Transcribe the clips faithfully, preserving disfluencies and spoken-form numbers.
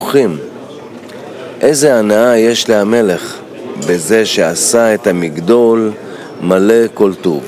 האורחים. איזה הנאה יש להמלך בזה שעשה את המגדול מלא כל טוב.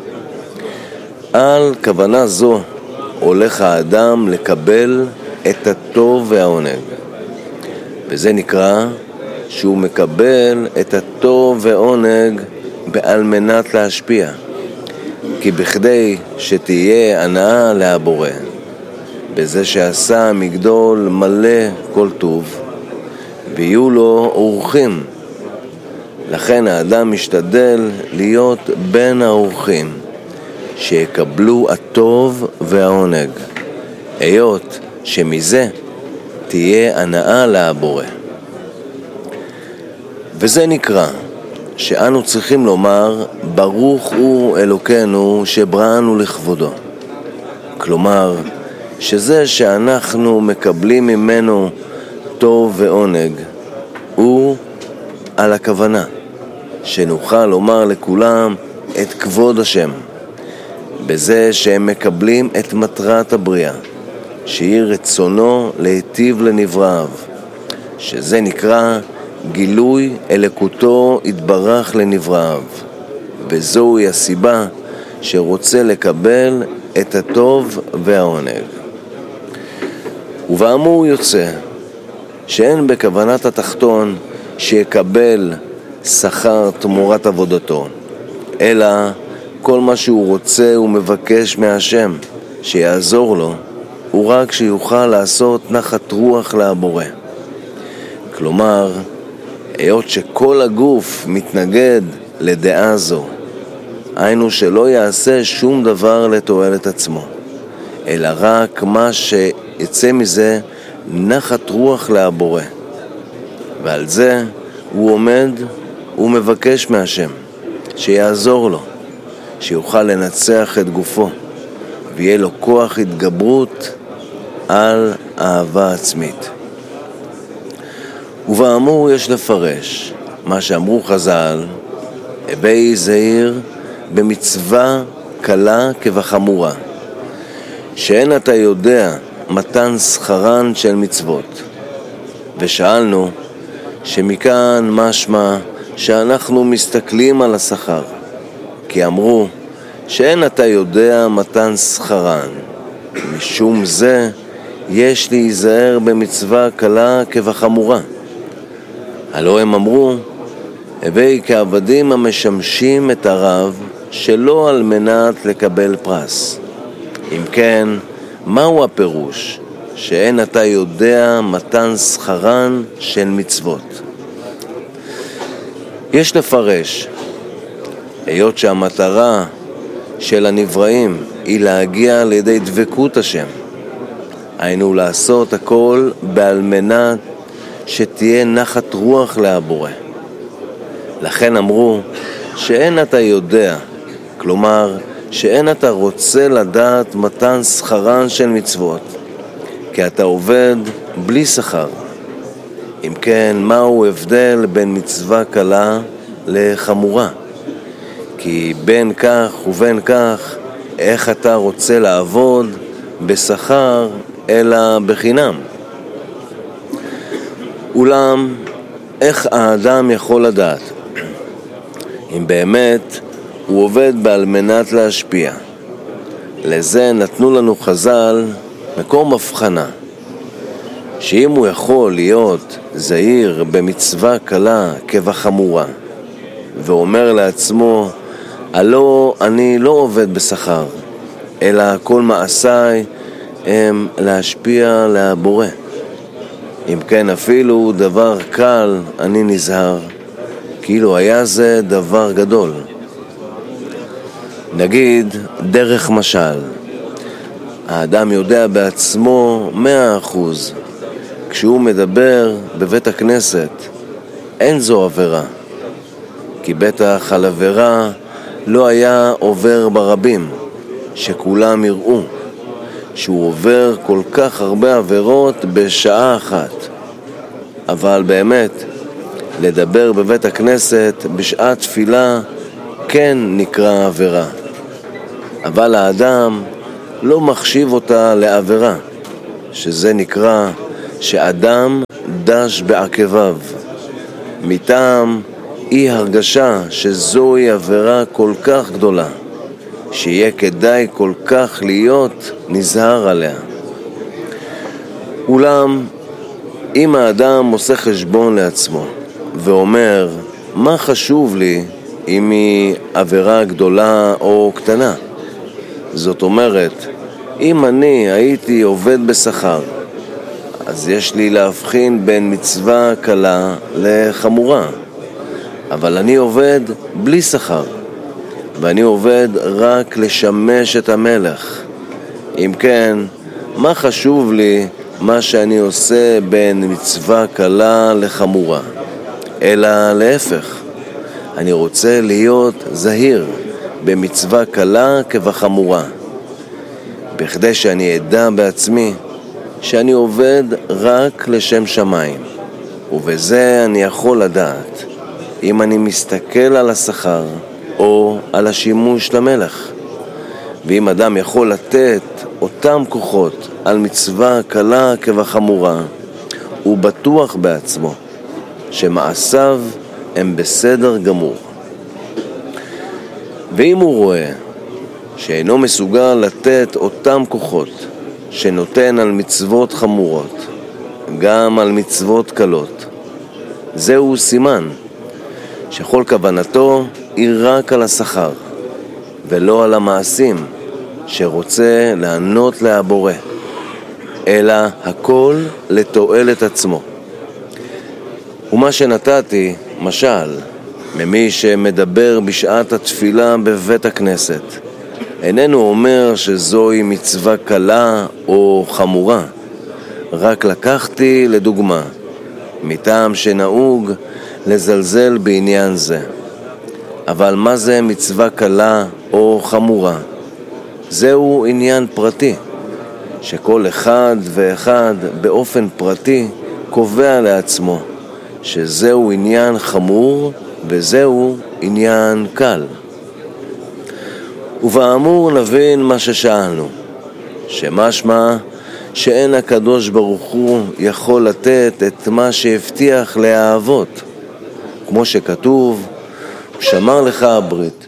על כוונה זו הולך האדם לקבל את הטוב והעונג. וזה נקרא שהוא מקבל את הטוב והעונג על מנת להשפיע. כי בכדי שתהיה הנאה להבורא, בזה שעשה המגדול מלא כל טוב, ויהיו לו אורחים. לכן האדם משתדל להיות בין האורחים, שיקבלו הטוב והעונג, היות שמזה תהיה הנאה להבורא. וזה נקרא שאנו צריכים לומר, ברוך הוא אלוקינו שבראנו לכבודו. כלומר, שזה שאנחנו מקבלים ממנו טוב ועונג, הוא על הכוונה, שנוכל לומר לכולם את כבוד השם, בזה שהם מקבלים את מטרת הבריאה, שהיא רצונו להיטיב לנבראיו, שזה נקרא גילוי אלוקותו יתברך לנבראיו, וזוהי הסיבה שרוצה לקבל את הטוב והעונג. ובאמור יוצא שאין בכוונת התחתון שיקבל שכר תמורת עבודתו, אלא כל מה שהוא רוצה ומבקש מהשם שיעזור לו, הוא רק שיוכל לעשות נחת רוח להבורא. כלומר, היות שכל הגוף מתנגד לדעה זו, היינו שלא יעשה שום דבר לתועלת עצמו, אלא רק מה שיצא מזה נחת רוח להבורא. ועל זה הוא עומד ומבקש מהשם שיעזור לו, שיוכל לנצח את גופו, ויהיה לו כוח התגברות על אהבה עצמית. ובאמור יש לפרש מה שאמרו חז"ל, הווי זהיר במצווה קלה כבחמורה, שאין אתה יודע מתן שכרן של מצוות. ושאלנו שמכאן משמע שאנחנו מסתכלים על השכר, כי אמרו שאין אתה יודע מתן שכרן, משום זה יש להיזהר במצווה קלה כבחמורה. הלא הם אמרו, הווי כעבדים המשמשים את הרב שלא על מנת לקבל פרס. אם כן, מהו הפירוש שאין אתה יודע מתן שכרן של מצוות? יש לפרש, היות שהמטרה של הנבראים היא להגיע לידי דבקות השם, היינו לעשות הכל בעל מנת שתהיה נחת רוח להבורא. לכן אמרו שאין אתה יודע, כלומר שאין אתה רוצה לדעת מתן שכרן של מצוות, כי אתה עובד בלי שכר. אם כן, מהו הבדל בין מצווה קלה לחמורה? כי בין כך ובין כך, איך אתה רוצה לעבוד בשכר אלא בחינם? אולם, איך האדם יכול לדעת אם באמת הוא עובד בעל מנת להשפיע? לזה נתנו לנו חז"ל מקום הבחנה, שאם הוא יכול להיות זהיר במצווה קלה כבחמורה, ואומר לעצמו, הלא אני לא עובד בשכר, אלא כל מעשיי הם להשפיע להבורא. אם כן, אפילו דבר קל אני נזהר, כאילו היה זה דבר גדול. נגיד דרך משל, האדם יודע בעצמו מאה אחוז, כשהוא מדבר בבית הכנסת, אין זו עבירה, כי בטח על עבירה לא היה עובר ברבים, שכולם יראו שהוא עובר כל כך הרבה עבירות בשעה אחת. אבל באמת, לדבר בבית הכנסת בשעת תפילה כן נקרא עבירה, אבל האדם לא מחשיב אותה לעבירה, שזה נקרא שאדם דש בעקביו, מטעם אי הרגשה שזוהי עבירה כל כך גדולה, שיהיה כדאי כל כך להיות נזהר עליה. אולם אם האדם עושה חשבון לעצמו ואומר, מה חשוב לי אם היא עבירה גדולה או קטנה? זאת אומרת, אם אני הייתי עובד בשכר, אז יש לי להבחין בין מצווה קלה לחמורה. אבל אני עובד בלי שכר, ואני עובד רק לשמש את המלך. אם כן, מה חשוב לי מה שאני עושה בין מצווה קלה לחמורה? אלא להפך, אני רוצה להיות זהיר במצווה קלה כבחמורה, בכדי שאני אדע בעצמי שאני עובד רק לשם שמיים, ובזה אני יכול לדעת אם אני מסתכל על השכר או על השימוש למלך. ואם אדם יכול לתת אותם כוחות על מצווה קלה כבחמורה, הוא בטוח בעצמו שמעשיו הם בסדר גמור. ואם הוא רואה שאינו מסוגל לתת אותם כוחות שנותן על מצוות חמורות, גם על מצוות קלות, זהו סימן שכל כוונתו היא רק על השכר, ולא על המעשים שרוצה לענות להבורא, אלא הכל לתועלת עצמו. ומה שנתתי, משל, ממי שמדבר בשעת התפילה בבית הכנסת, איננו אומר שזוהי מצווה קלה או חמורה, רק לקחתי לדוגמה, מטעם שנהוג לזלזל בעניין זה. אבל מה זה מצווה קלה או חמורה? זהו עניין פרטי, שכל אחד ואחד באופן פרטי קובע לעצמו שזהו עניין חמור וזהו עניין קל. ובאמור נבין מה ששאלנו, שמשמע שאין הקדוש ברוך הוא יכול לתת את מה שהבטיח לאהבות, כמו שכתוב, הוא שמר לך הברית.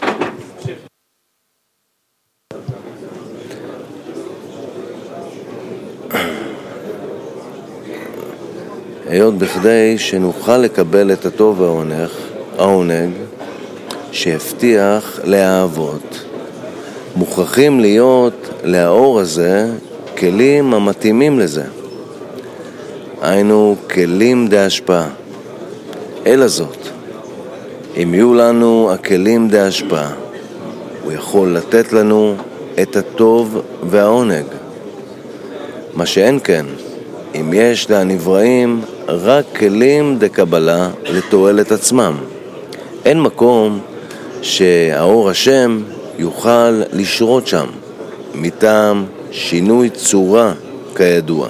היות בכדי שנוכל לקבל את הטוב והעונג, העונג שהבטיח לאהבות, מוכרחים להיות לאור הזה כלים המתאימים לזה, היינו כלים דהשפעה. אלא זאת, אם יהיו לנו הכלים דהשפעה, הוא יכול לתת לנו את הטוב והעונג. מה שאין כן, אם יש לנבראים רק כלים דקבלה לתועלת עצמם, אין מקום שהאור השם יוכל לשרות שם, מטעם שינוי צורה כידוע.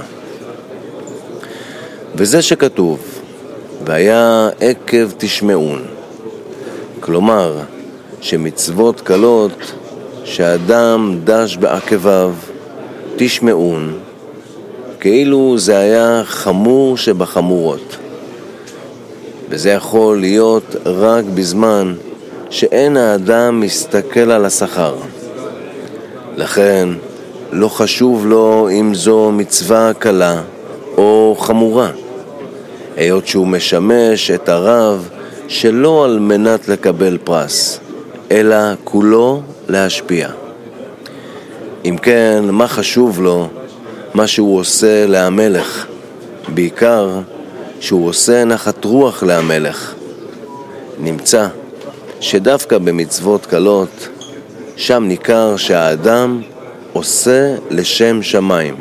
וזה שכתוב, והיה עקב תשמעון, כלומר שמצוות קלות שאדם דש בעקביו תשמעון, כאילו זה היה חמור שבחמורות. וזה יכול להיות רק בזמן שאין האדם מסתכל על השכר. לכן לא חשוב לו אם זו מצווה קלה או חמורה, היות שהוא משמש את הרב שלא על מנת לקבל פרס, אלא כולו להשפיע. אם כן, מה חשוב לו מה שהוא עושה להמלך? בעיקר שהוא עושה נחת רוח להמלך. נמצא שדווקא במצוות קלות, שם ניכר שהאדם עושה לשם שמיים.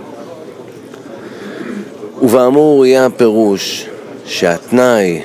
ובאמור יהיה הפירוש שהתנאי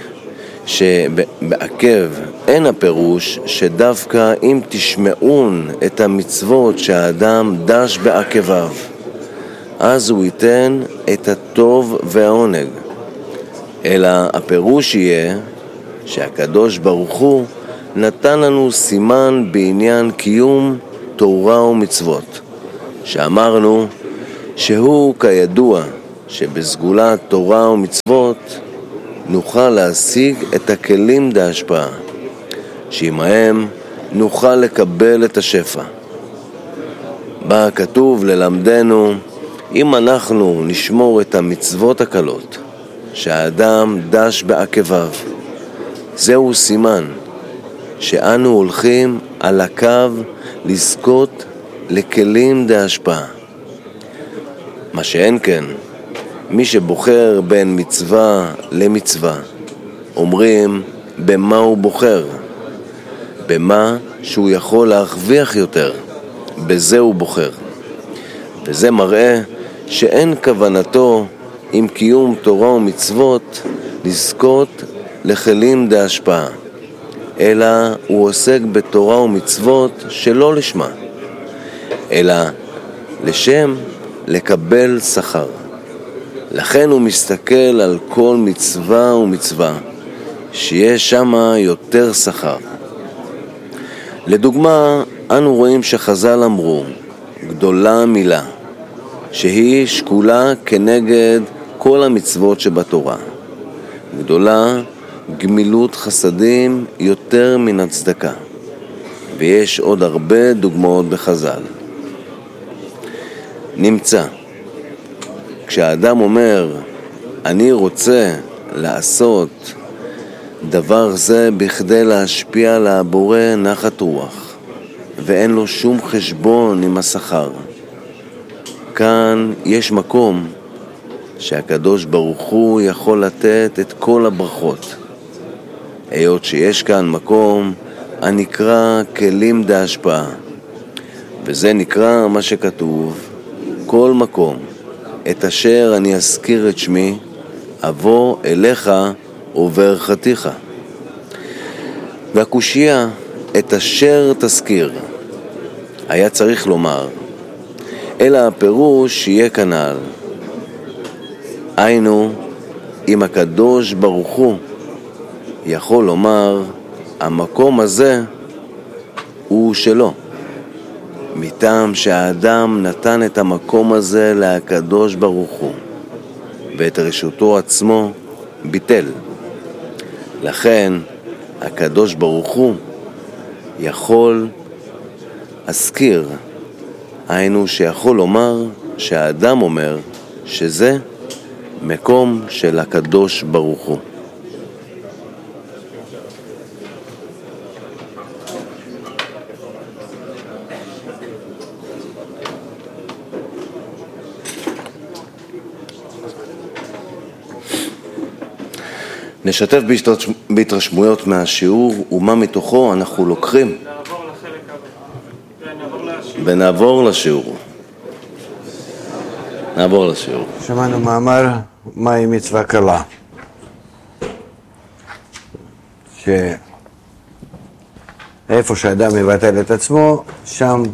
שבעקב אין הפירוש שדווקא אם תשמעון את המצוות שהאדם דש בעקביו, אז הוא ייתן את הטוב והעונג. אלא הפירוש יהיה שהקדוש ברוך הוא נתן לנו סימן בעניין קיום תורה ומצוות, שאמרנו שהוא כידוע שבסגולת תורה ומצוות נוכל להשיג את הכלים דהשפעה, שעמהם נוכל לקבל את השפע. בה כתוב ללמדנו, אם אנחנו נשמור את המצוות הקלות, שהאדם דש בעקביו, זהו סימן שאנו הולכים על הקו לזכות לכלים דהשפעה. מה שאין כן, מי שבוחר בין מצווה למצווה, אומרים במה הוא בוחר, במה שהוא יכול להרוויח יותר, בזה הוא בוחר. וזה מראה שאין כוונתו עם קיום תורה ומצוות לזכות לכלים דהשפעה, אלא הוא עוסק בתורה ומצוות שלא לשמה, אלא לשם לקבל שכר. לכן הוא מסתכל על כל מצווה ומצווה שיש שם יותר שכר. לדוגמה, אנו רואים שחז"ל אמרו, גדולה מילה, שהיא שקולה כנגד כל המצוות שבתורה. גדולה גמילות חסדים יותר מן הצדקה. ויש עוד הרבה דוגמאות בחז"ל. נמצא, כשהאדם אומר, אני רוצה לעשות דבר זה בכדי להשפיע על הבורא נחת רוח, ואין לו שום חשבון עם השכר. כאן יש מקום שהקדוש ברוך הוא יכול לתת את כל הברכות. היות שיש כאן מקום הנקרא כלים דהשפעה, וזה נקרא מה שכתוב, כל מקום את אשר אני אזכיר את שמי, אבוא אליך וברכתיך. והקושיה, את אשר תזכיר, היה צריך לומר, אלא הפירוש שיהיה כנ"ל. היינו, אם הקדוש ברוך הוא יכול לומר, המקום הזה הוא שלו, מטעם שהאדם נתן את המקום הזה לקדוש ברוך הוא, ואת רשותו עצמו ביטל. לכן הקדוש ברוך הוא יכול להזכיר, היינו שיכול לומר שהאדם אומר שזה מקום של הקדוש ברוך הוא. נשתף בהתרשמויות מהשיעור ומה מתוכו אנחנו לוקחים. נעבור לחלק הבא. ונעבור לשיעור. נעבור לשיעור. שמענו מאמר מהי מצווה קלה. שאיפה שאדם מבטל את עצמו, שם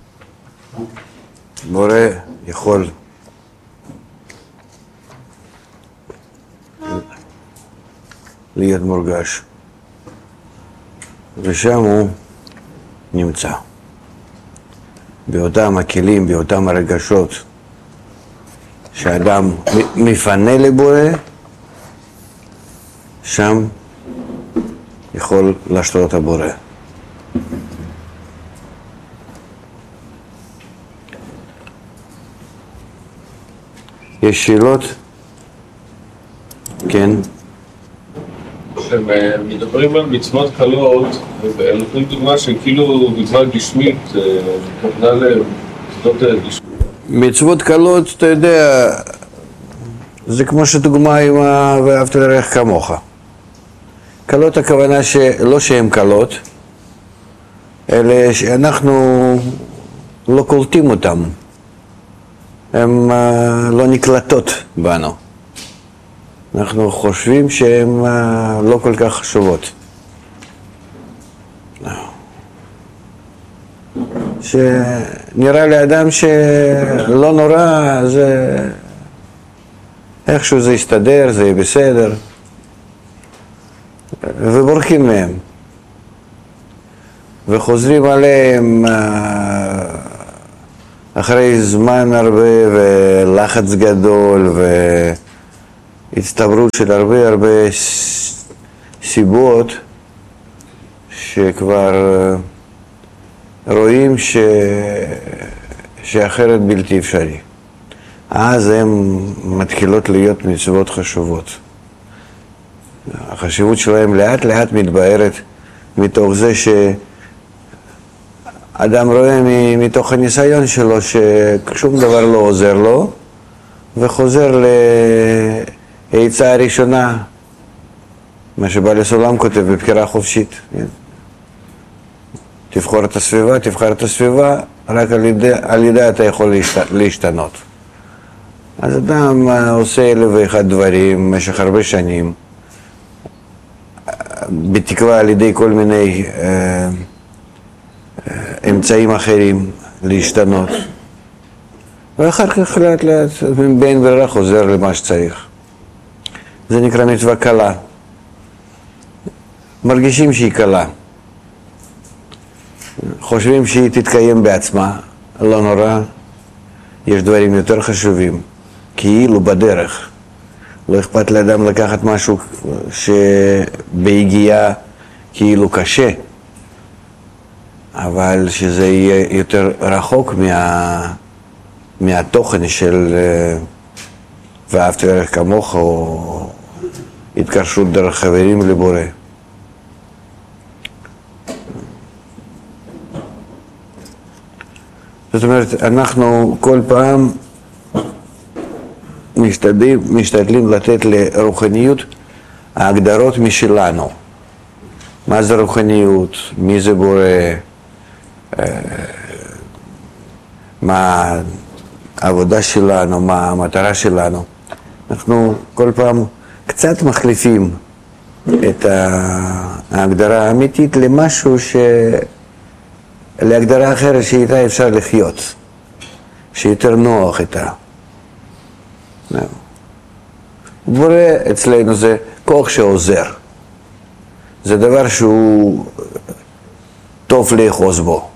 בורא יכול להיות מורגש, ושם הוא נמצא. באותם הכלים, באותם הרגשות שאדם מפנה לבורא, שם יכול לשלוט הבורא. יש שאלות? כן. כשמדברים על מצוות קלות, נותנים דוגמה שכאילו מצווה גשמית, נתנה למצוות גשמית. מצוות קלות, אתה יודע, זה כמו שדוגמה עם ואהבת לרעך כמוך. קלות הכוונה שלא שהן קלות, אלא שאנחנו לא קולטים אותן. הן לא נקלטות בנו. אנחנו חושבים שהן לא כל כך חשובות. שנראה לאדם שלא נורא, זה איכשהו זה יסתדר, זה יהיה בסדר, ובורחים מהם וחוזרים עליהם אחרי זמן הרבה ולחץ גדול והצטברות של הרבה הרבה סיבות שכבר רואים ש... שאחרת בלתי אפשרי. אז הן מתחילות להיות מצוות חשובות. החשיבות שלהם לאט לאט מתבהרת מתוך זה שאדם רואה מתוך הניסיון שלו ששום דבר לא עוזר לו, וחוזר לעצה הראשונה, מה שבעל הסולם כותב בבחירה חופשית. תבחור את הסביבה, תבחר את הסביבה, רק על ידי, על ידי אתה יכול להשת, להשתנות. אז אדם עושה אלף ואחד דברים במשך הרבה שנים, בתקווה על ידי כל מיני אה, אה, אמצעים אחרים להשתנות. ואחר כך לאט לאט בין ברירה חוזר למה שצריך. זה נקרא מצווה קלה. מרגישים שהיא קלה. חושבים שהיא תתקיים בעצמה, לא נורא. יש דברים יותר חשובים, כאילו בדרך. לא אכפת לאדם לקחת משהו שבהגיעה כאילו קשה, אבל שזה יהיה יותר רחוק מה, מהתוכן של ואהבת לרעך כמוך, או התקשרות דרך חברים לבורא. זאת אומרת, אנחנו כל פעם משתדלים, משתדלים לתת לרוחניות ההגדרות משלנו. מה זה רוחניות? מי זה בורא? מה העבודה שלנו? מה המטרה שלנו? אנחנו כל פעם קצת מחליפים את ההגדרה האמיתית למשהו ש... להגדרה אחרת שאיתה אפשר לחיות, שיותר נוח איתה. בורא אצלנו זה כוח שעוזר. זה דבר שהוא טוב לאחוז בו.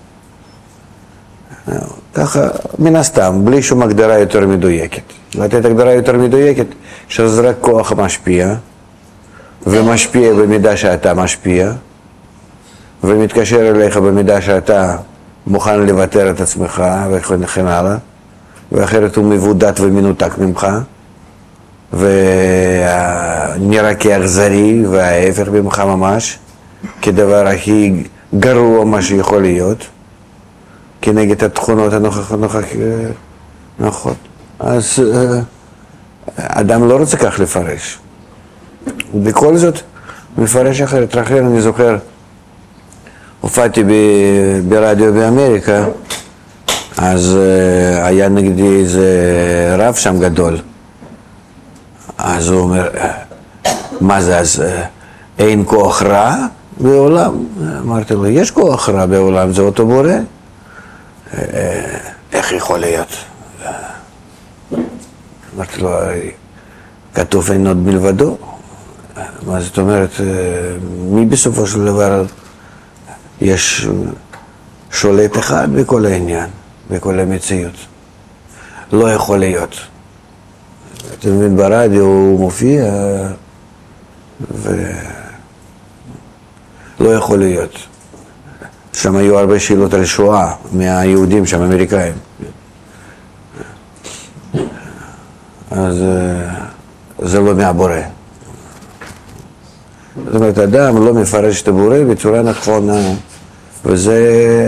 ככה, מן הסתם, בלי שום הגדרה יותר מדויקת. לתת הגדרה יותר מדויקת, שזה רק כוח משפיע, ומשפיע במידה שאתה משפיע, ומתקשר אליך במידה שאתה מוכן לוותר את עצמך וכן הלאה, ואחרת הוא מבודד ומנותק ממך, ונראה כאכזרי וההפך ממך ממש, כדבר הכי גרוע מה שיכול להיות, כנגד התכונות הנוכחות. אז אדם לא רוצה כך לפרש. ובכל זאת מפרש אחרת. לכן אני זוכר, הופעתי ברדיו באמריקה, אז היה נגדי איזה רב שם גדול. אז הוא אומר, מה זה, אז אין כוח רע בעולם? אמרתי לו, יש כוח רע בעולם, זה אותו בורא. איך יכול להיות? אמרתי לו, כתוב אין עוד מלבדו. מה זאת אומרת, מי בסופו של דבר יש שולט אחד בכל העניין, בכל המציאות. לא יכול להיות. אתה מבין, ברדיו הוא מופיע ולא יכול להיות. שם היו הרבה שאלות על שואה מהיהודים שם, אמריקאים. אז זה לא מהבורא. זאת אומרת, אדם לא מפרש את הבורא בצורה נכונה, וזה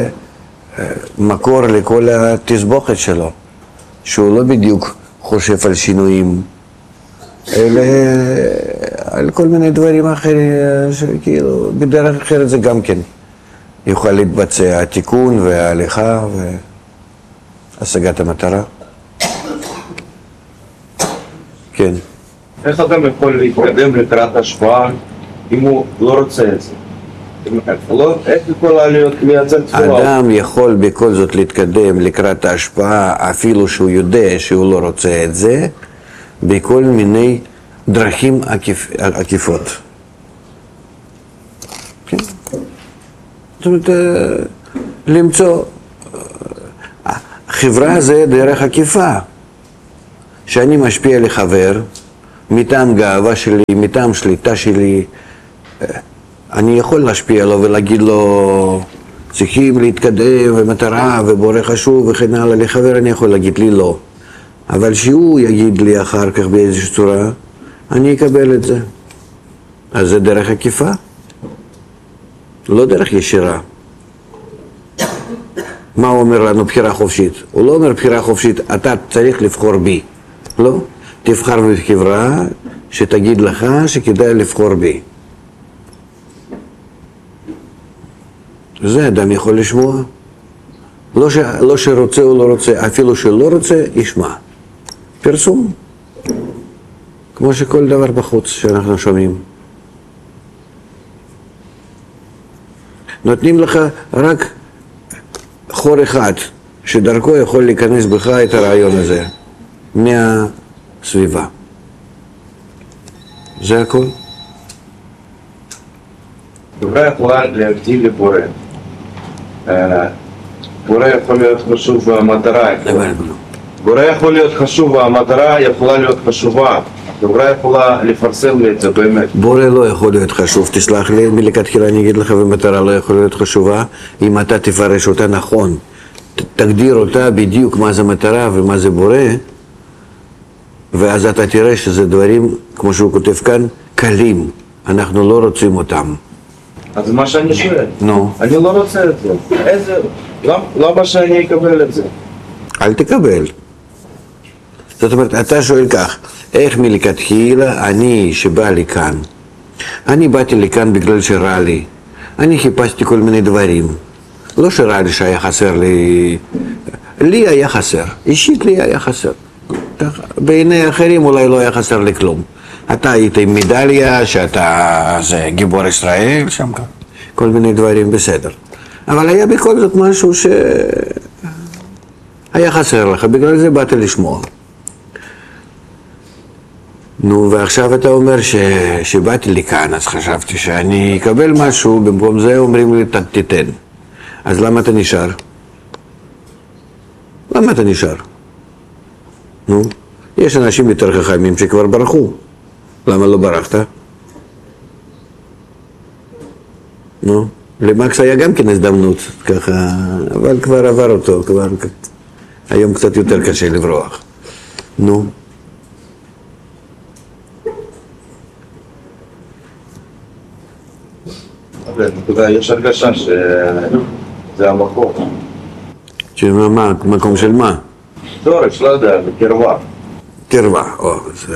מקור לכל התסבוכת שלו, שהוא לא בדיוק חושב על שינויים, אלא על כל מיני דברים אחרים, שכאילו בדרך אחרת זה גם כן יוכל להתבצע, התיקון וההליכה והשגת המטרה. כן. איך אדם יכול להתקדם לקראת השפעה אם הוא לא רוצה את זה? איך יכול להיות מייצר צורה? אדם יכול בכל זאת להתקדם לקראת ההשפעה אפילו שהוא יודע שהוא לא רוצה את זה, בכל מיני דרכים עקיפ, עקיפות. כן? זאת אומרת, למצוא חברה זה דרך עקיפה. שאני משפיע לחבר, מטעם גאווה שלי, מטעם שליטה שלי, אני יכול להשפיע לו ולהגיד לו, צריכים להתקדם ומטרה ובורא חשוב וכן הלאה. לחבר אני יכול להגיד לי לא. אבל שהוא יגיד לי אחר כך באיזושהי צורה, אני אקבל את זה. אז זה דרך עקיפה, לא דרך ישירה. מה הוא אומר לנו? בחירה חופשית. הוא לא אומר בחירה חופשית, אתה צריך לבחור בי. לא, תבחר בחברה שתגיד לך שכדאי לבחור בי. זה אדם יכול לשמוע. לא, ש... לא שרוצה או לא רוצה, אפילו שלא רוצה, ישמע. פרסום. כמו שכל דבר בחוץ שאנחנו שומעים. נותנים לך רק חור אחד, שדרכו יכול להיכנס בך את הרעיון הזה, מהסביבה. זה הכל. חברה יכולה להבדיל לבורא. בורא יכול להיות חשוב והמטרה. בורא יכול להיות חשוב והמטרה יכולה להיות חשובה. חברה יכולה לפרסם לי את זה באמת. בורא לא יכול להיות חשוב, תסלח לי, מלכתחילה אני אגיד לך, ומטרה לא יכול להיות חשובה, אם אתה תפרש אותה נכון. תגדיר אותה בדיוק מה זה מטרה ומה זה בורא, ואז אתה תראה שזה דברים, כמו שהוא כותב כאן, קלים. אנחנו לא רוצים אותם. אז מה שאני שואל, נו. אני לא רוצה את זה. איזה, למה שאני אקבל את זה? אל תקבל. זאת אומרת, אתה שואל כך, איך מלכתחילה אני שבא לי כאן? אני באתי לכאן בגלל שרע לי. אני חיפשתי כל מיני דברים. לא שרע לי שהיה חסר לי, לי היה חסר, אישית לי היה חסר. בעיני אחרים אולי לא היה חסר לי כלום. אתה היית עם מדליה, שאתה זה גיבור ישראל, שם כאן. כל מיני דברים בסדר. אבל היה בכל זאת משהו שהיה חסר לך, בגלל זה באת לשמוע. נו, ועכשיו אתה אומר ש... שבאתי לכאן, אז חשבתי שאני אקבל משהו, במקום זה אומרים לי, תתן. אז למה אתה נשאר? למה אתה נשאר? נו, יש אנשים יותר חכמים שכבר ברחו. למה לא ברחת? נו, למקס היה גם כן הזדמנות, ככה, אבל כבר עבר אותו, כבר היום קצת יותר קשה לברוח. נו. יש הרגשה שזה המקום. שמה, מה? מקום של מה? שורש, לא יודע, קרבה. קרבה, או, זה...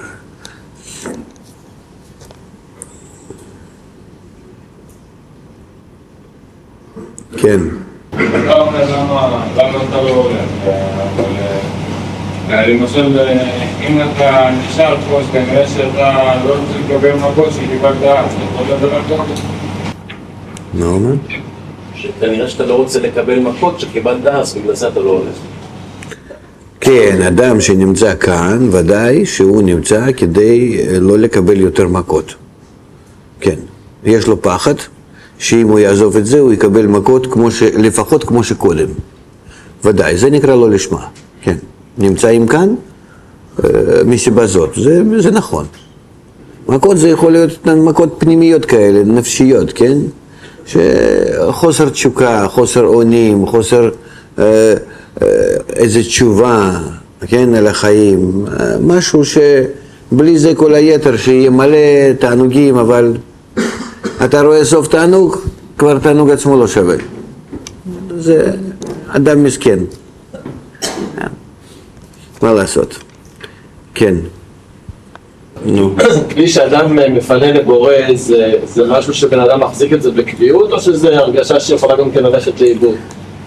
כן. אתה אומר למה אתה לא הולך, אבל למשל, אם אתה נשאר פה, אז כנראה שאתה לא רוצה לקבל מכות שקיבלת אז, אתה יכול לדבר ככה? מה אומר? שכנראה שאתה לא רוצה לקבל מכות שקיבלת אז, בגלל זה אתה לא הולך. כן, אדם שנמצא כאן, ודאי שהוא נמצא כדי לא לקבל יותר מכות. כן, יש לו פחד שאם הוא יעזוב את זה, הוא יקבל מכות כמו ש... לפחות כמו שקודם. ודאי, זה נקרא לא לשמה. כן, נמצאים כאן מסיבה זאת, זה, זה נכון. מכות זה יכול להיות מכות פנימיות כאלה, נפשיות, כן? שחוסר תשוקה, חוסר אונים, חוסר אה, אה, איזו תשובה, כן, על החיים, משהו שבלי זה כל היתר שיהיה מלא תענוגים, אבל אתה רואה סוף תענוג, כבר תענוג עצמו לא שווה. זה אדם מסכן. מה לעשות? כן. נו. כלי שאדם מפנה לבורא, זה, זה משהו שבן אדם מחזיק את זה בקביעות, או שזה הרגשה שיכולה גם כן ללכת לאיבוד?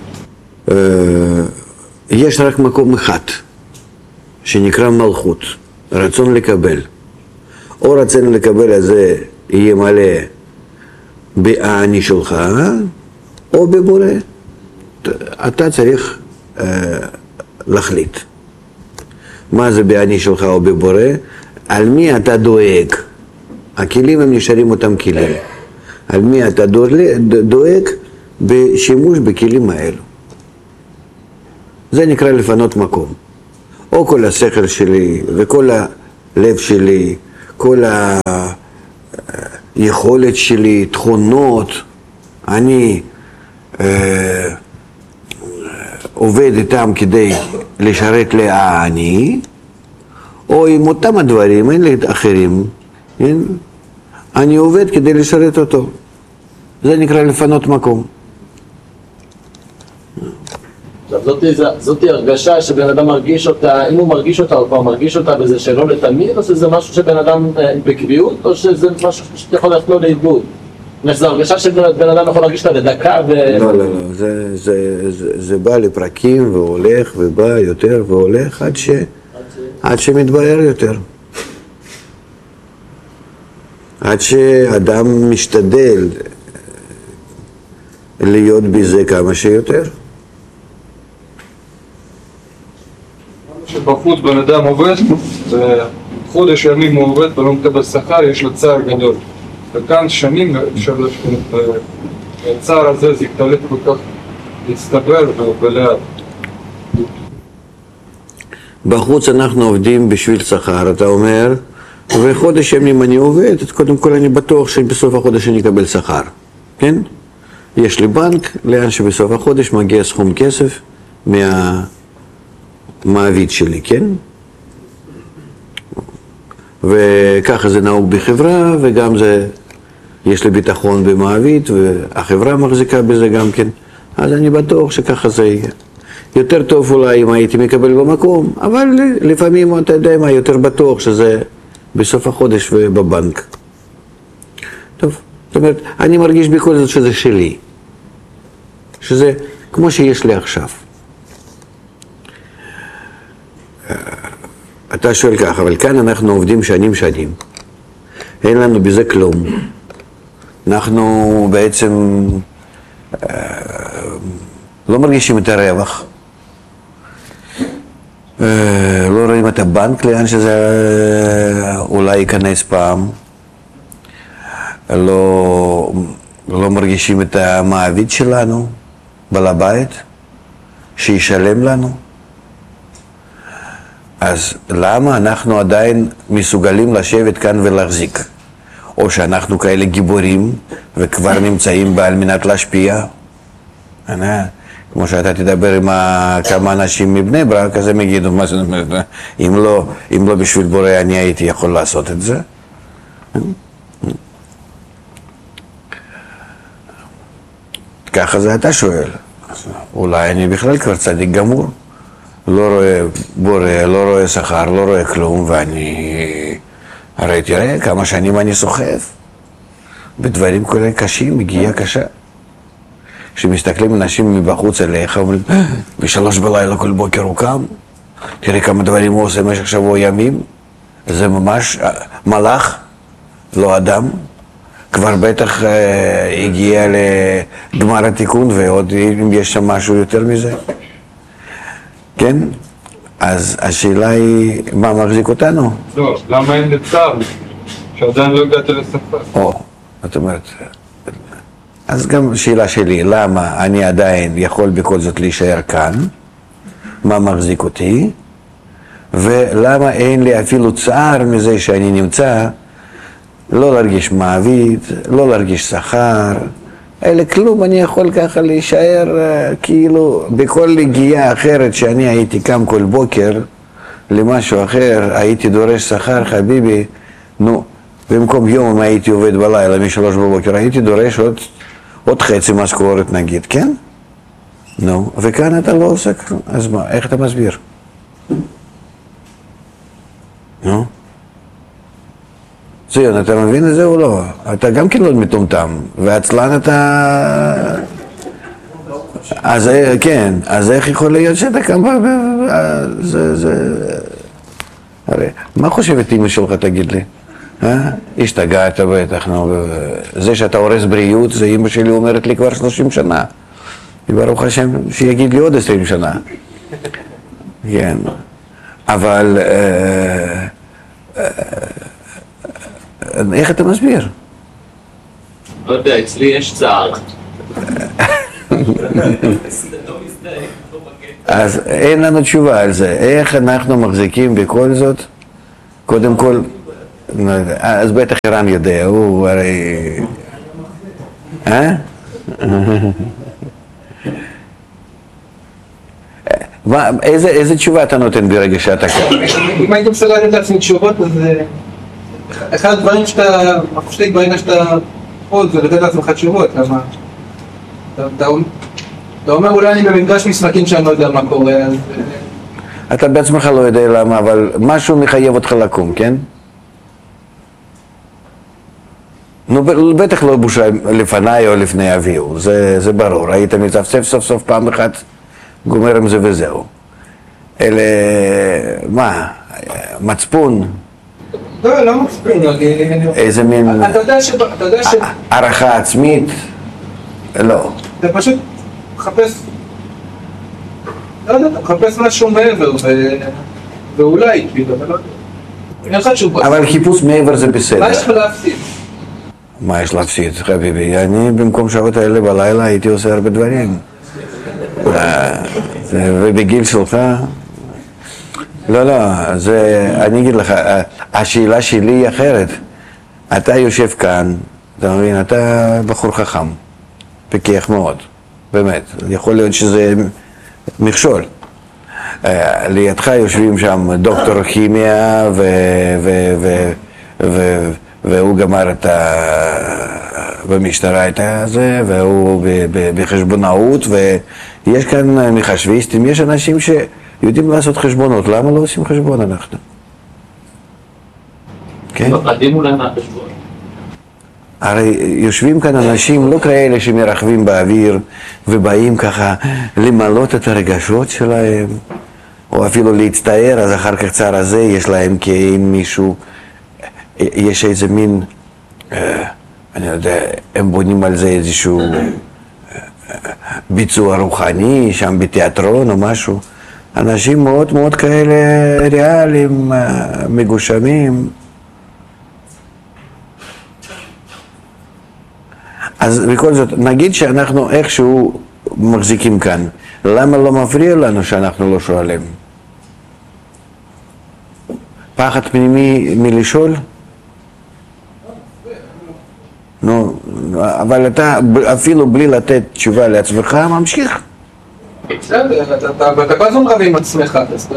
יש רק מקום אחד, שנקרא מלכות, רצון לקבל. או רצון לקבל הזה יהיה מלא באני שלך, או בבורא. אתה צריך להחליט. מה זה באני שלך או בבורא? על מי אתה דואג? הכלים הם נשארים אותם כלים. על מי אתה דואג בשימוש בכלים האלו. זה נקרא לפנות מקום. או כל השכל שלי וכל הלב שלי, כל היכולת שלי, תכונות, אני אה, עובד איתם כדי לשרת לאני, או עם אותם הדברים, אין לי אחרים, כן? אני עובד כדי לשרת אותו. זה נקרא לפנות מקום. זאת, זאת הרגשה שבן אדם מרגיש אותה, אם הוא מרגיש אותה, הוא כבר מרגיש אותה בזה שלא לתמיד, או שזה משהו שבן אדם בקביעות, או שזה משהו שיכול ללכת לו לאיבוד? זו הרגשה שבן אדם יכול להרגיש אותה לדקה ו... לא, לא, לא, זה, זה, זה, זה בא לפרקים והולך ובא יותר והולך עד, ש, עד שמתבהר יותר. עד שאדם משתדל להיות בזה כמה שיותר. שבחוץ בן אדם עובד, וחודש ימים הוא עובד ולא מקבל שכר, יש לו צער גדול. וכאן שנים הצער הזה זה יתהלך כל כך להצטבר ולאט. בחוץ אנחנו עובדים בשביל שכר, אתה אומר, וחודש ימים אני עובד, אז קודם כל אני בטוח שבסוף החודש אני אקבל שכר, כן? יש לי בנק, לאן שבסוף החודש מגיע סכום כסף מהמעביד שלי, כן? וככה זה נהוג בחברה, וגם זה, יש לי ביטחון במעביד, והחברה מחזיקה בזה גם כן, אז אני בטוח שככה זה יהיה. יותר טוב אולי אם הייתי מקבל במקום, אבל לפעמים אתה יודע מה, יותר בטוח שזה בסוף החודש ובבנק. טוב, זאת אומרת, אני מרגיש בכל זאת שזה שלי. שזה כמו שיש לי עכשיו. אתה שואל ככה, אבל כאן אנחנו עובדים שנים שנים. אין לנו בזה כלום. אנחנו בעצם לא מרגישים את הרווח. לא רואים את הבנק לאן שזה אולי ייכנס פעם. לא, לא מרגישים את המעביד שלנו, בעל הבית, שישלם לנו. אז למה אנחנו עדיין מסוגלים לשבת כאן ולהחזיק? או שאנחנו כאלה גיבורים וכבר נמצאים על מנת להשפיע? כמו שאתה תדבר עם כמה אנשים מבני ברק, אז הם יגידו, מה זאת אומרת, אם לא, אם לא בשביל בורא אני הייתי יכול לעשות את זה. ככה זה אתה שואל. אולי אני בכלל כבר צדיק גמור. לא רואה בורא, לא רואה שכר, לא רואה כלום, ואני... הרי תראה כמה שנים אני סוחב. בדברים כאלה קשים, מגיעה קשה. כשמסתכלים אנשים מבחוץ אליך, אומרים, בשלוש בלילה כל בוקר הוא קם, תראה כמה דברים הוא עושה במשך שבוע ימים, זה ממש מלאך, לא אדם, כבר בטח אה, הגיע לגמר התיקון, ועוד אם יש שם משהו יותר מזה. כן? אז השאלה היא, מה מחזיק אותנו? לא, למה אין לצער? שעדיין לא הגעת לשפה. או, זאת אומרת... אז גם שאלה שלי, למה אני עדיין יכול בכל זאת להישאר כאן? מה מחזיק אותי? ולמה אין לי אפילו צער מזה שאני נמצא, לא להרגיש מעביד, לא להרגיש שכר, אלא כלום, אני יכול ככה להישאר כאילו בכל הגיעה אחרת שאני הייתי קם כל בוקר למשהו אחר, הייתי דורש שכר, חביבי, נו, במקום יום אם הייתי עובד בלילה משלוש בבוקר, הייתי דורש עוד עוד חצי משכורת נגיד, כן? נו, וכאן אתה לא עושה כלום, אז מה, איך אתה מסביר? נו? ציון, אתה מבין את זה או לא? אתה גם כן לא מטומטם, ועצלן אתה... אז כן, אז איך יכול להיות שאתה קם... זה, זה... הרי, מה חושבת אמא שלך, תגיד לי? אה? השתגעת בטח, נו, זה שאתה הורס בריאות, זה אמא שלי אומרת לי כבר שלושים שנה. ברוך השם שיגיד לי עוד עשרים שנה. כן, אבל אה, אה, איך אתה מסביר? לא יודע, אצלי יש צער. אז אין לנו תשובה על זה. איך אנחנו מחזיקים בכל זאת? קודם כל, אז בטח אירן יודע, הוא הרי... אה? איזה, איזה תשובה אתה נותן ברגע שאתה כאן? אם הייתי מסוגל לתת לעצמי תשובות, אז אחד הדברים שאתה מפשטיק ברגע שאתה עוד זה לתת לעצמך תשובות, למה? אתה אומר אולי אני במפגש משחקים שאני לא יודע מה קורה, אז... אתה בעצמך לא יודע למה, אבל משהו מחייב אותך לקום, כן? נו, בטח לא בושה לפניי או לפני אביהו, זה, זה ברור. היית מצפצף סוף סוף פעם אחת, גומר עם זה וזהו. אלה, מה, מצפון? לא, לא מצפון. איזה מין... אתה יודע ש... אתה יודע ש... הערכה עצמית? לא. אתה פשוט מחפש... לא יודע, אתה מחפש משהו מעבר, ואולי, כאילו, אבל לא יודע. אין לך תשובה. אבל חיפוש מעבר זה בסדר. מה יש לך להפסיד? מה יש להפסיד, חביבי? אני במקום שעות האלה בלילה הייתי עושה הרבה דברים. ובגיל שלך... לא, לא, זה... אני אגיד לך, השאלה שלי היא אחרת. אתה יושב כאן, אתה מבין, אתה בחור חכם, פיקח מאוד, באמת. יכול להיות שזה מכשול. לידך יושבים שם דוקטור כימיה ו... ו... ו... ו... והוא גמר את ה... במשטרה את זה, והוא בחשבונאות, ויש כאן מחשביסטים, יש אנשים שיודעים לעשות חשבונות, למה לא עושים חשבון אנחנו? כן? מפחדים אולי מהחשבון. הרי יושבים כאן אנשים לא כאלה שמרחבים באוויר ובאים ככה למלות את הרגשות שלהם, או אפילו להצטער, אז אחר כך צער הזה יש להם כאין מישהו, יש איזה מין, אני יודע, הם בונים על זה איזשהו ביצוע רוחני, שם בתיאטרון או משהו. אנשים מאוד מאוד כאלה ריאליים, מגושמים. אז בכל זאת, נגיד שאנחנו איכשהו מחזיקים כאן, למה לא מפריע לנו שאנחנו לא שואלים? פחד פנימי מלשאול? נו, אבל אתה אפילו בלי לתת תשובה לעצמך ממשיך. בסדר, אתה כל הזמן רב עם עצמך, אז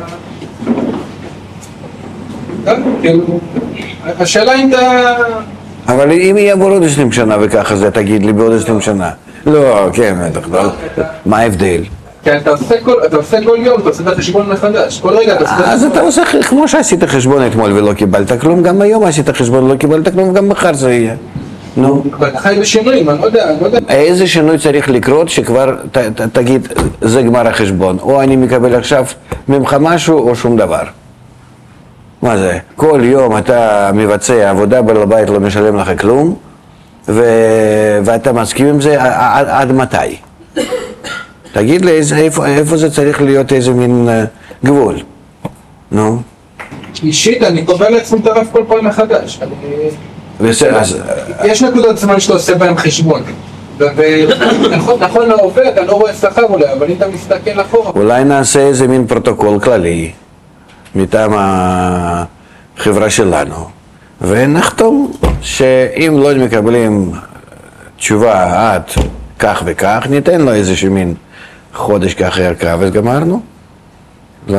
אתה... השאלה אם אתה... אבל אם יהיה בעוד עשרים שנה וככה זה תגיד לי בעוד עשרים שנה. לא, כן, מה ההבדל? כי אתה עושה כל יום, אתה עושה את החשבון מחדש, כל רגע אתה עושה את החשבון. אז אתה עושה כמו שעשית חשבון אתמול ולא קיבלת כלום, גם היום עשית חשבון ולא קיבלת כלום, גם מחר זה יהיה. נו. אתה חי בשינויים, אני לא יודע, אני לא יודע. איזה שינוי צריך לקרות שכבר תגיד, זה גמר החשבון, או אני מקבל עכשיו ממך משהו או שום דבר. מה זה? כל יום אתה מבצע עבודה בעל הבית לא משלם לך כלום, ו... ואתה מסכים עם זה עד, עד מתי? תגיד לי איזה, איפה, איפה זה צריך להיות איזה מין uh, גבול? נו? אישית, אני קובע לעצמי את הרף כל פעם מחדש. אני... בסדר, אז... יש נקודות זמן שאתה עושה בהם חשבון. ונכון, נכון לעובד, אתה לא רואה שכר אולי, אבל אם אתה מסתכל אחורה... אולי נעשה איזה מין פרוטוקול כללי מטעם החברה שלנו, ונחתום שאם לא מקבלים תשובה עד כך וכך, ניתן לו איזשהו מין חודש כך ירקה וגמרנו. לא?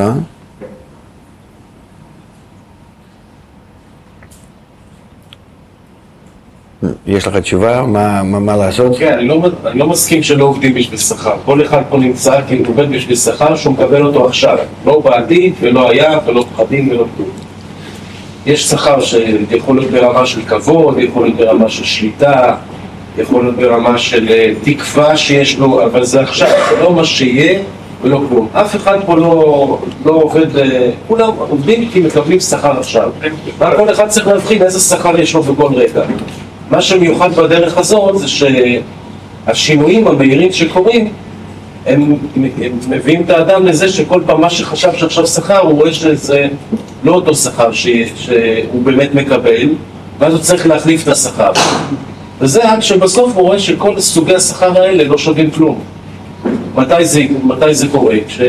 יש לך תשובה? מה, מה, מה לעשות? כן, אני לא, אני לא מסכים שלא עובדים בשביל שכר. כל אחד פה נמצא כי הוא עובד בשביל שכר שהוא מקבל אותו עכשיו. לא בעתיד ולא היה ולא פחדים ולא כלום. יש שכר שיכול להיות ברמה של כבוד, יכול להיות ברמה של שליטה, יכול להיות ברמה של תקווה שיש לו, אבל זה עכשיו, זה לא מה שיהיה ולא כלום. אף אחד פה לא, לא עובד, כולם עובדים כי מקבלים שכר עכשיו. מה כל אחד צריך להבחין איזה שכר יש לו בכל רגע. מה שמיוחד בדרך הזאת זה שהשינויים המהירים שקורים הם, הם מביאים את האדם לזה שכל פעם מה שחשב שעכשיו שכר הוא רואה שזה לא אותו שכר ש, שהוא באמת מקבל, ואז הוא צריך להחליף את השכר. וזה עד שבסוף הוא רואה שכל סוגי השכר האלה לא שווים כלום. מתי זה, מתי זה קורה? כש...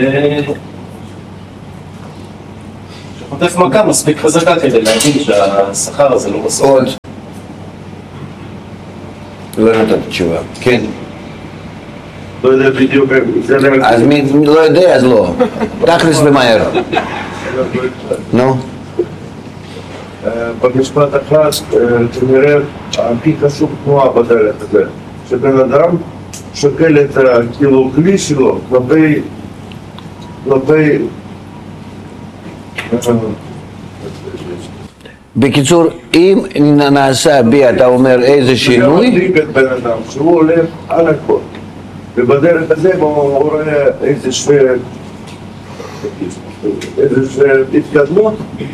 כשחוטף מכה מספיק חזקה כדי להבין שהשכר הזה לא מספיק. עוד. לא נתת תשובה. כן. לא יודע בדיוק, זה לא... אז מי לא יודע, אז לא. תכלס ומהר. נו. במשפט אחד, כנראה, הכי חשוב תנועה בדרך הזה. שבן אדם שוקל את כאילו כלי שלו כלפי... כלפי... בקיצור, אם נעשה בי, אתה אומר איזה שינוי... זה מדליק את בן אדם, שהוא הולך על הכל. ובדרך הזה הוא רואה איזושהי... איזושהי התקדמות.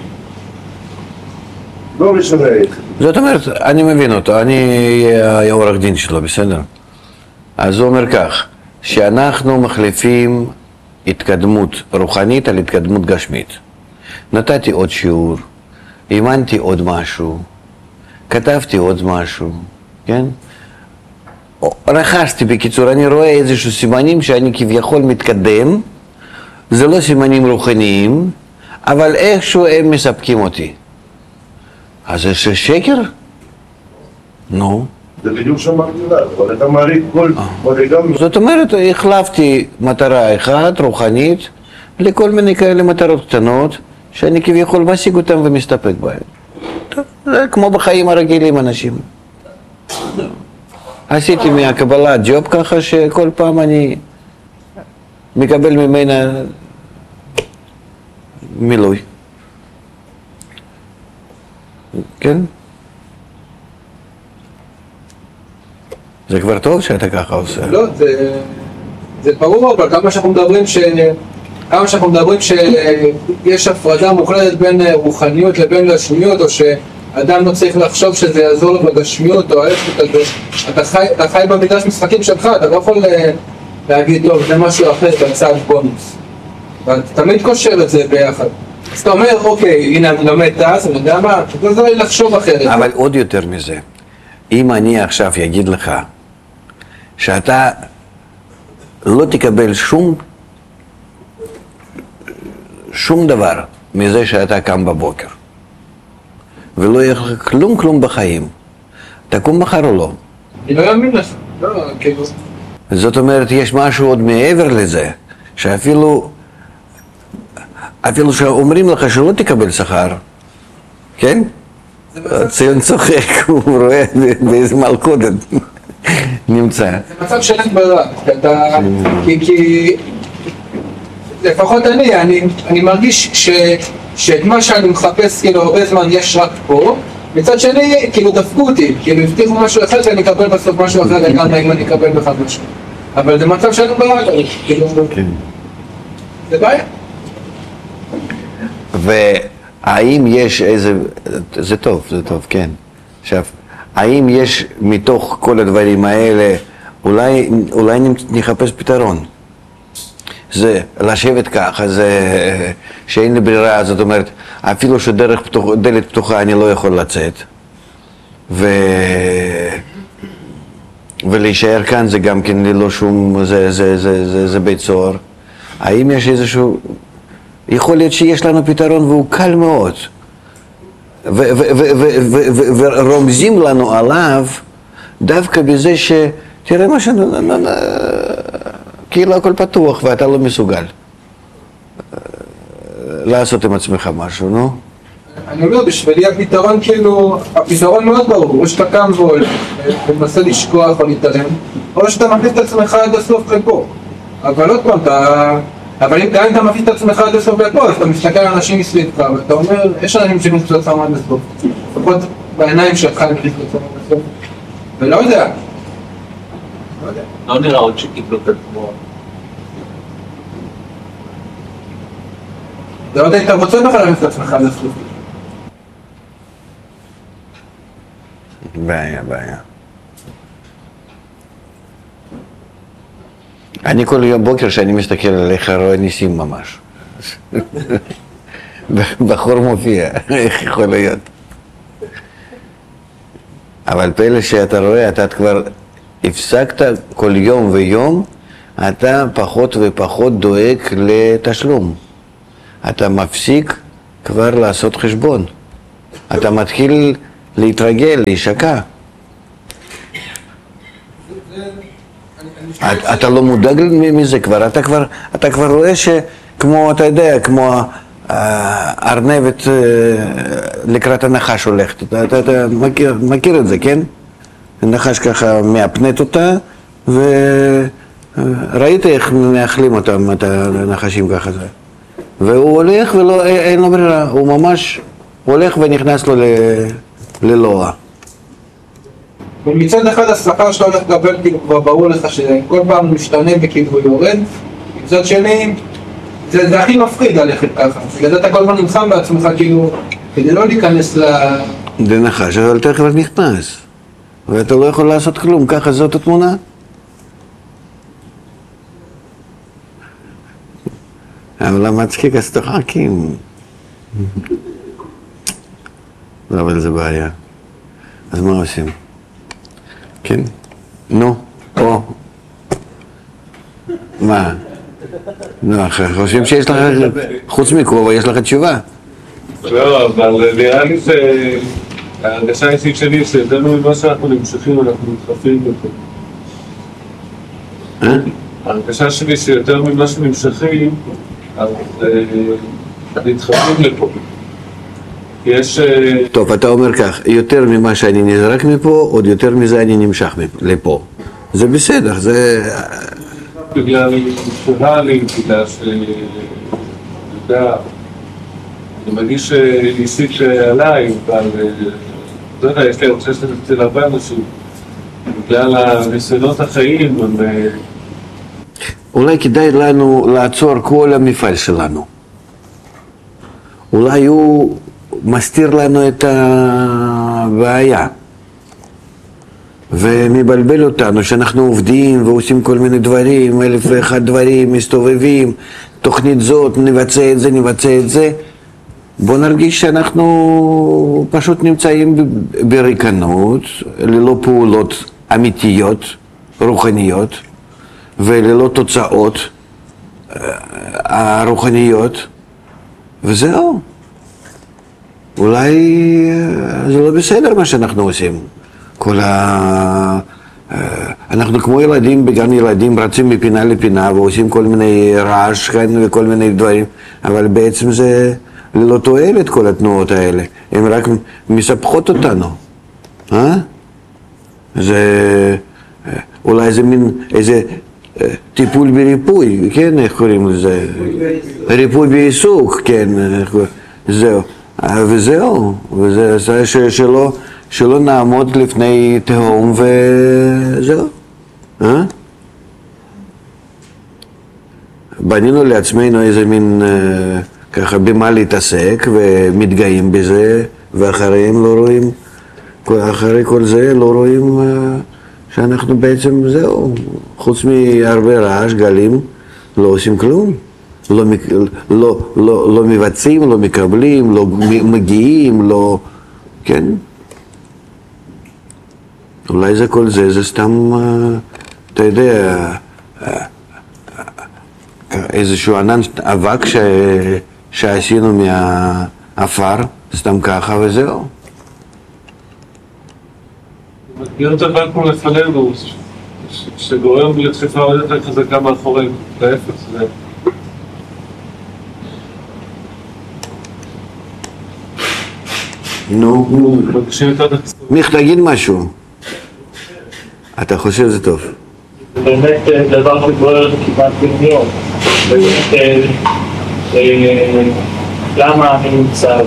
לא משנה איך. זאת אומרת, אני מבין אותו, אני אהיה העורך דין שלו, בסדר? אז הוא אומר כך, שאנחנו מחליפים התקדמות רוחנית על התקדמות גשמית. נתתי עוד שיעור, אימנתי עוד משהו, כתבתי עוד משהו, כן? רכשתי בקיצור, אני רואה איזשהו סימנים שאני כביכול מתקדם, זה לא סימנים רוחניים, אבל איכשהו הם מספקים אותי. אז זה שקר? נו. זה בדיוק שאמרתי לה, אבל אתה מעריך כל מדרגה... זאת אומרת, החלפתי מטרה אחת, רוחנית, לכל מיני כאלה מטרות קטנות, שאני כביכול משיג אותם ומסתפק בהן. טוב, זה כמו בחיים הרגילים אנשים. עשיתי מהקבלה ג'וב ככה שכל פעם אני מקבל ממנה מילוי. כן? זה כבר טוב שאתה ככה עושה. לא, זה, זה ברור, אבל כמה שאנחנו מדברים ש... כמה שאנחנו מדברים שיש הפרדה מוחלטת בין רוחניות לבין גשמיות, או שאדם לא צריך לחשוב שזה יעזור לו בגשמיות, או ההפך כזה, אתה חי, אתה חי במגרש משחקים שלך, אתה לא יכול להגיד, טוב, זה משהו אחר, אתה צעד בונוס. ואתה תמיד קושר את זה ביחד. אז אתה אומר, אוקיי, הנה אני לומד תעש, אני יודע מה, אתה עוזר לי לחשוב אחרת. אבל עוד יותר מזה, אם אני עכשיו אגיד לך שאתה לא תקבל שום שום דבר מזה שאתה קם בבוקר ולא יהיה לך כלום כלום בחיים, תקום מחר או לא? אני לא אאמין לך, לא, כאילו... זאת אומרת, יש משהו עוד מעבר לזה, שאפילו אפילו שאומרים לך שלא תקבל שכר, כן? ציון צוחק, הוא רואה באיזה מלכודת נמצא. זה מצב שאין ברירה, כי לפחות אני, אני מרגיש שאת מה שאני מחפש כאילו הרבה זמן יש רק פה, מצד שני כאילו דפקו אותי, כאילו הבטיחו משהו אחד ואני אקבל בסוף משהו אחר לגמרי אם אני אקבל בכלל משהו. אבל זה מצב שאין ברירה, כאילו... זה בעיה. והאם יש איזה, זה טוב, זה טוב, כן. עכשיו, האם יש מתוך כל הדברים האלה, אולי, אולי נחפש פתרון. זה לשבת ככה, זה שאין לי ברירה, זאת אומרת, אפילו שדרך פתוח, דלת פתוחה אני לא יכול לצאת. ו... ולהישאר כאן זה גם כן ללא שום, זה, זה, זה, זה, זה בית סוהר. האם יש איזשהו... יכול להיות שיש לנו פתרון והוא קל מאוד. ורומזים לנו עליו דווקא בזה ש... תראה מה ש... כאילו הכל פתוח ואתה לא מסוגל לעשות עם עצמך משהו, נו? אני אומר, בשבילי הפתרון כאילו, הפתרון מאוד ברור, או שאתה קם והולך ומנסה לשכוח או להתעלם, או שאתה מכניס את עצמך עד הסוף לפה. אבל עוד פעם, אתה... אבל אם אתה מכניס את עצמך עד הסוף לפה, אז אתה מסתכל על אנשים מסביבך, ואתה אומר, יש אנשים שמכניסו את עצמם עד הסוף. לפחות בעיניים שלך הם מכניסו את עצמם עד הסוף. ולא יודע. לא יודע. לא נראה עוד שקיבלו את התמורה. זה עוד היית רוצה בכלל להכניס את עצמך עד הסוף. בעיה, בעיה. אני כל יום בוקר שאני מסתכל עליך רואה ניסים ממש. בחור מופיע, איך יכול להיות? אבל פלא שאתה רואה, אתה כבר הפסקת כל יום ויום אתה פחות ופחות דואג לתשלום. אתה מפסיק כבר לעשות חשבון. אתה מתחיל להתרגל, להישקע. אתה לא מודאג מזה כבר, אתה כבר, אתה כבר רואה שכמו, אתה יודע, כמו הארנבת לקראת הנחש הולכת. אתה, אתה, אתה מכיר, מכיר את זה, כן? הנחש ככה מאפנת אותה, וראית איך מאכלים אותם, את הנחשים ככה זה. והוא הולך ולא, אין לו ברירה, הוא ממש הולך ונכנס לו ל, ללוע. ומצד אחד השכר שאתה הולך לקבל כאילו כבר ברור לך שכל פעם משתנה וכאילו הוא יורד. מצד שני, זה, זה הכי מפחיד ללכת ככה. בגלל זה אתה כל הזמן נלחם בעצמך כאילו, כדי לא להיכנס ל... זה נחש, אבל אתה כבר נכנס. ואתה לא יכול לעשות כלום, ככה זאת התמונה. אבל המצחיק אז תוחקים. לא, אבל זה בעיה. אז מה עושים? כן? נו, או. מה? נו, חושבים שיש לך, חוץ מכובע, יש לך תשובה. לא, אבל נראה לי שההרגשה האישית שלי שיותר ממה שאנחנו נמשכים, אנחנו מתחפים לפה. אה? ההרגשה שלי שיותר ממה שנמשכים, אז נתחפים לפה. יש... טוב, אתה אומר כך, יותר ממה שאני נזרק מפה, עוד יותר מזה אני נמשך לפה. זה בסדר, זה... בגלל שלה לי, בגלל ש... יודע, אני מרגיש אישית עליי, אבל... לא יודע, יש לי הרגשה שזה אצל הרבה אנשים. בגלל הניסיונות החיים, הם... אולי כדאי לנו לעצור כל המפעל שלנו. אולי הוא מסתיר לנו את הבעיה ומבלבל אותנו שאנחנו עובדים ועושים כל מיני דברים, אלף ואחד דברים, מסתובבים, תוכנית זאת, נבצע את זה, נבצע את זה. בוא נרגיש שאנחנו פשוט נמצאים בריקנות, ללא פעולות אמיתיות, רוחניות, וללא תוצאות הרוחניות, וזהו. אולי זה לא בסדר מה שאנחנו עושים. כל ה... אנחנו כמו ילדים בגן ילדים רצים מפינה לפינה ועושים כל מיני רעש כאן וכל מיני דברים, אבל בעצם זה ללא תועלת כל התנועות האלה. הן רק מספחות אותנו. אה? זה... אולי זה מין איזה טיפול בריפוי, כן? איך קוראים לזה? ריפוי בעיסוק, כן. זהו. וזהו. וזה זה שלא, שלא נעמוד לפני תהום וזהו. אה? בנינו לעצמנו איזה מין ככה במה להתעסק ומתגאים בזה, ואחריהם לא רואים, אחרי כל זה לא רואים שאנחנו בעצם זהו, חוץ מהרבה רעש, גלים, לא עושים כלום. לא, לא, לא, לא מבצעים, לא מקבלים, לא מגיעים, לא... כן? אולי זה כל זה, זה סתם, אתה יודע, איזשהו ענן אבק ש... שעשינו מהאפר, סתם ככה וזהו. מכיר את הבנקום לפנינו, שגורם לדחיפה עוד יותר חזקה מאחורינו, להפך, זה... נו, מיך, תגיד משהו. אתה חושב זה טוב. זה באמת דבר שגורר כמעט בן יום. באמת, למה אני נמצא,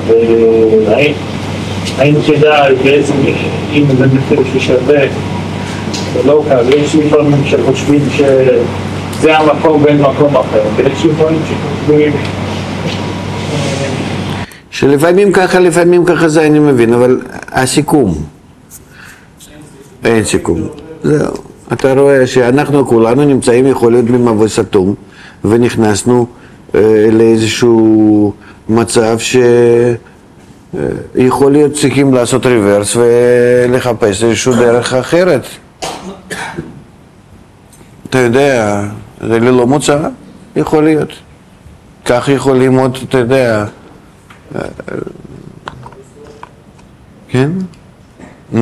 והאם כדאי, בעצם אם זה מחיר ששווה, זה לא קל. יש לפעמים שחושבים שזה המקום ואין מקום אחר, ויש לפעמים שחושבים שלפעמים ככה, לפעמים ככה זה אני מבין, אבל הסיכום, אין סיכום. זהו. אתה רואה שאנחנו כולנו נמצאים יכול להיות במבוי סתום, ונכנסנו אה, לאיזשהו מצב שיכול להיות צריכים לעשות ריברס ולחפש איזשהו דרך אחרת. אתה יודע, זה ללא מוצא, יכול להיות. כך יכולים עוד, אתה יודע, כן?